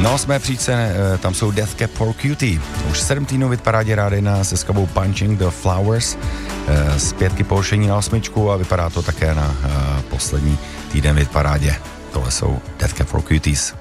Na 8. příčce tam jsou Death Cab for Cutie. Už 7. týdnů v hitparádě Rádia 1 se skladbou Punching the Flowers. Z 5 pouštění na 8 a vypadá to také na poslední týden v hitparádě. Tohle jsou Death Cab for Cuties.